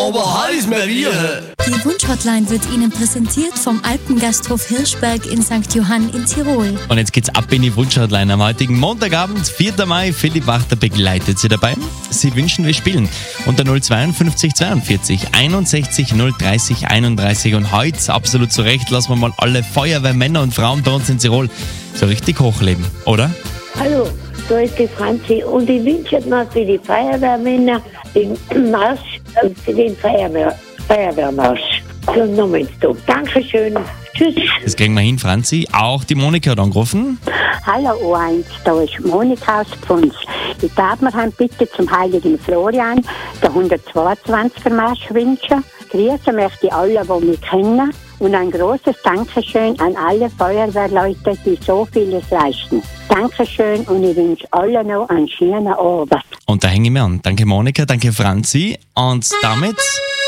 aber heiß mehr wir. Die Wunschhotline wird Ihnen präsentiert vom Alpengasthof Hirschberg in St. Johann in Tirol. Und jetzt geht's ab in die Wunschhotline am heutigen Montagabend, 4. Mai. Philipp Wachter begleitet Sie dabei. Sie wünschen, wir spielen unter 052 42 61 030 31. Und heute, absolut zu Recht, lassen wir mal alle Feuerwehrmänner und Frauen bei uns in Tirol so richtig hochleben, oder? Hallo, da ist die Franzi und ich wünsche mir für die Feuerwehrmänner den Marsch, für den Feuerwehrmarsch zum Namenstag. Dankeschön. Tschüss. Das kriegen wir hin, Franzi. Auch die Monika hat angerufen. Hallo O1, da ist Monika aus Pfunds. Ich darf mir bitte zum heiligen Florian der 122er Marsch wünschen. Grüße möchte ich alle, die mich kennen. Und ein großes Dankeschön an alle Feuerwehrleute, die so vieles leisten. Dankeschön und ich wünsche allen noch einen schönen Abend. Und da hänge ich mir an. Danke Monika, danke Franzi. Und damit